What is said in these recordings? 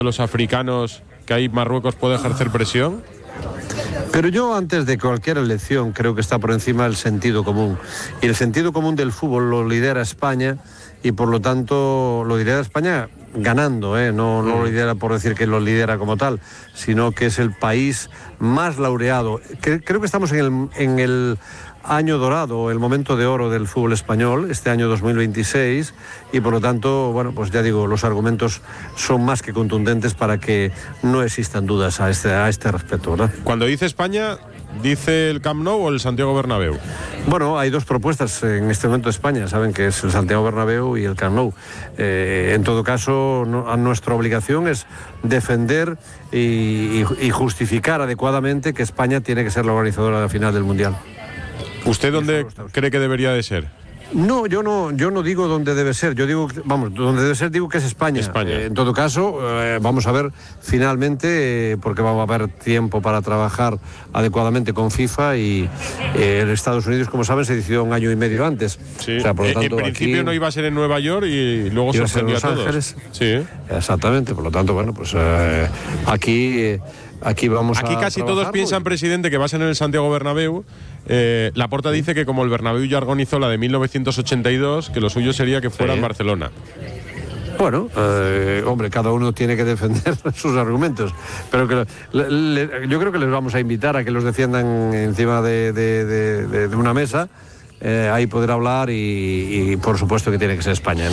los africanos que ahí Marruecos puede ejercer presión? Pero yo, antes de cualquier elección, creo que está por encima el sentido común. Y el sentido común del fútbol lo lidera España, y por lo tanto lo lidera España ganando, no lo lidera por decir que lo lidera como tal, sino que es el país más laureado. Creo que estamos en el año dorado, el momento de oro del fútbol español, este año 2026, y por lo tanto, bueno, pues ya digo, los argumentos son más que contundentes para que no existan dudas a este respecto, ¿verdad? Cuando dice España, ¿dice el Camp Nou o el Santiago Bernabéu? Bueno, hay dos propuestas en este momento de España, saben que es el Santiago Bernabéu y el Camp Nou. En todo caso, nuestra obligación es defender y justificar adecuadamente que España tiene que ser la organizadora de la final del Mundial. ¿Usted dónde cree que debería de ser? No, yo no digo dónde debe ser, yo digo, vamos, donde debe ser digo que es España. En todo caso, vamos a ver finalmente, porque vamos a haber tiempo para trabajar adecuadamente con FIFA, y en Estados Unidos, como saben, se decidió 1 año y medio antes. Sí. O sea, por lo tanto, en principio aquí no iba a ser en Nueva York y luego sorprendió a todos. Ángeles. Sí. Exactamente, por lo tanto, bueno, pues aquí vamos a casi todos piensan, presidente, que va a ser en el Santiago Bernabéu. Laporta dice que como el Bernabéu ya organizó la de 1982, que lo suyo sería que fuera en Barcelona. Bueno, hombre, cada uno tiene que defender sus argumentos, pero que yo creo que les vamos a invitar a que los defiendan encima de una mesa. Ahí poder hablar y por supuesto que tiene que ser España.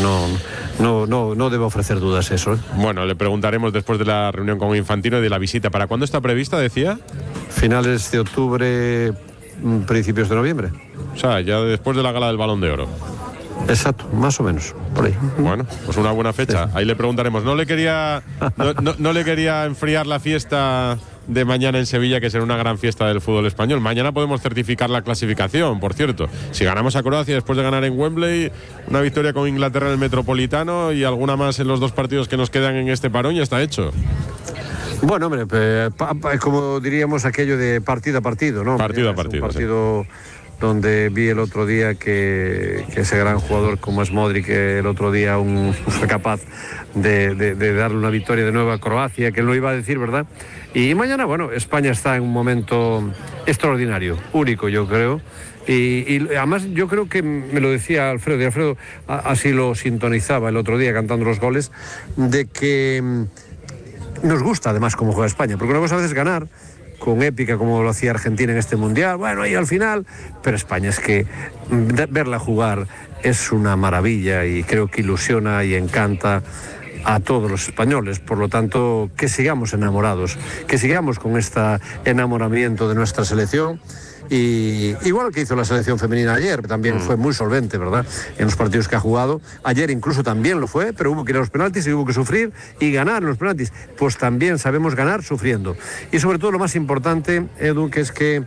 No debe ofrecer dudas eso. Bueno, le preguntaremos después de la reunión con Infantino y de la visita. ¿Para cuándo está prevista, decía? Finales de octubre, principios de noviembre. O sea, ya después de la gala del Balón de Oro. Exacto, más o menos, por ahí. Bueno, pues una buena fecha. Sí. Ahí le preguntaremos. No le quería enfriar la fiesta de mañana en Sevilla, que será una gran fiesta del fútbol español. Mañana podemos certificar la clasificación, por cierto. Si ganamos a Croacia después de ganar en Wembley, una victoria con Inglaterra en el Metropolitano y alguna más en los 2 partidos que nos quedan en este parón, ya está hecho. Bueno, hombre, como diríamos aquello de partido a partido, ¿no? Partido a partido. Un partido donde vi el otro día que ese gran jugador como es Modric, el otro día fue capaz de darle una victoria de nuevo a Croacia, que él lo iba a decir, ¿verdad? Y mañana, bueno, España está en un momento extraordinario, único, yo creo. Y además yo creo que me lo decía Alfredo, y Alfredo así lo sintonizaba el otro día cantando los goles, de que nos gusta además cómo juega España, porque una cosa a veces ganar con épica como lo hacía Argentina en este Mundial, bueno, y al final, pero España es que verla jugar es una maravilla y creo que ilusiona y encanta a todos los españoles. Por lo tanto, que sigamos enamorados, que sigamos con este enamoramiento de nuestra selección. Y igual que hizo la selección femenina ayer, también fue muy solvente, ¿verdad?, en los partidos que ha jugado. Ayer incluso también lo fue, pero hubo que ir a los penaltis y hubo que sufrir y ganar en los penaltis. Pues también sabemos ganar sufriendo. Y sobre todo lo más importante, Edu, que es que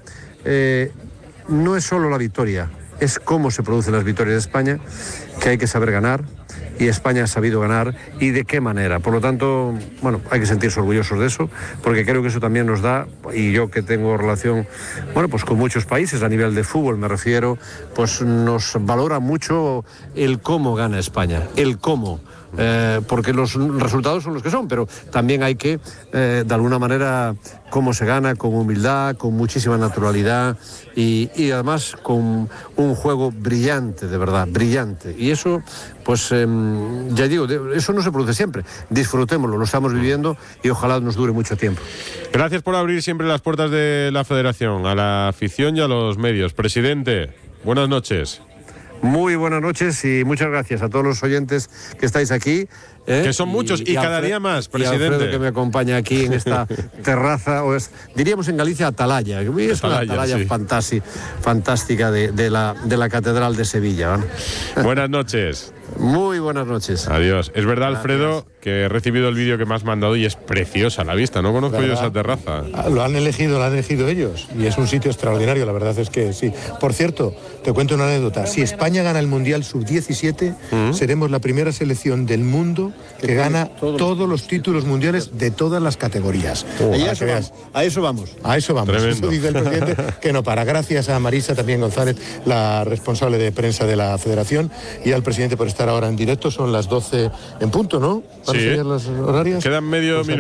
no es solo la victoria, es cómo se producen las victorias de España, que hay que saber ganar. Y España ha sabido ganar, y de qué manera. Por lo tanto, bueno, hay que sentirse orgullosos de eso, porque creo que eso también nos da, y yo que tengo relación, bueno, pues con muchos países a nivel de fútbol me refiero, pues nos valora mucho el cómo gana España, el cómo. Porque los resultados son los que son, pero también hay que, de alguna manera, cómo se gana, con humildad, con muchísima naturalidad y además con un juego brillante, de verdad, brillante. Y eso, pues, ya digo, eso no se produce siempre. Disfrutémoslo, lo estamos viviendo y ojalá nos dure mucho tiempo. Gracias por abrir siempre las puertas de la Federación, a la afición y a los medios. Presidente, buenas noches. Muy buenas noches y muchas gracias a todos los oyentes que estáis aquí. Que son muchos y cada día más, presidente. Y Alfredo, que me acompaña aquí en esta terraza, diríamos en Galicia Atalaya. Es una atalaya sí, fantástica de la Catedral de Sevilla, ¿no? Buenas noches. Muy buenas noches. Adiós. Es verdad, Alfredo, que he recibido el vídeo que me has mandado y es preciosa la vista. No conozco yo esa terraza. Lo han elegido ellos y es un sitio extraordinario, la verdad es que sí. Por cierto, te cuento una anécdota. Si España gana el Mundial Sub-17, seremos la primera selección del mundo equipo que gana todos los títulos mundiales de todas las categorías. A eso vamos. Tremendo. Eso dice el presidente, que no para. Gracias a Marisa también González, la responsable de prensa de la Federación, y al presidente por estar ahora en directo. Son las 12 en punto, ¿no? Para Sí. enseñar las horarias. Quedan medio minuto.